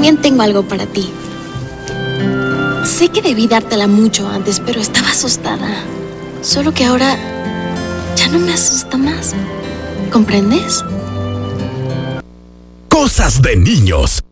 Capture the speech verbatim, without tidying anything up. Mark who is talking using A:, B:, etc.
A: también tengo algo para ti. Sé que debí dártela mucho antes, pero estaba asustada. Solo que ahora ya no me asusta más. ¿Comprendes?
B: Cosas de niños.